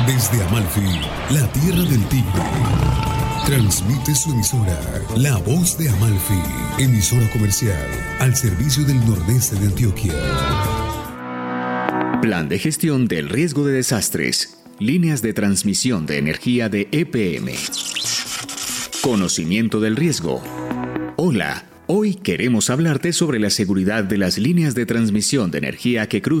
Desde Amalfi, la tierra del tigre, transmite su emisora, La Voz de Amalfi, emisora comercial al servicio del nordeste de Antioquia. Plan de gestión del riesgo de desastres. Líneas de transmisión de energía de EPM. Conocimiento del riesgo. Hola, hoy queremos hablarte sobre la seguridad de las líneas de transmisión de energía que cruzan